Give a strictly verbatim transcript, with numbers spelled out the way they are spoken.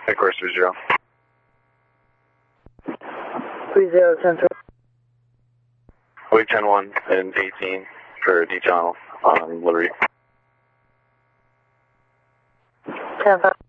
Headquarters three zero. three zero, ten three. Wait ten one and eighteen for D channel on Liberty. ten five.